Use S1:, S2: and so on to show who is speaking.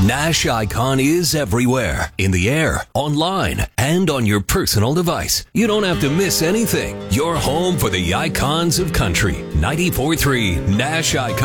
S1: Nash Icon is everywhere, in the air, online, and on your personal device. You don't have to miss anything. You're home for the icons of country. 94.3 Nash Icon.